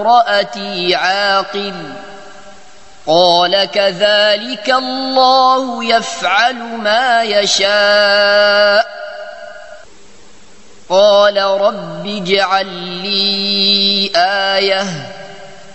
امرأتي عاقر قال كذلك الله يفعل ما يشاء قال رب اجعل لي آية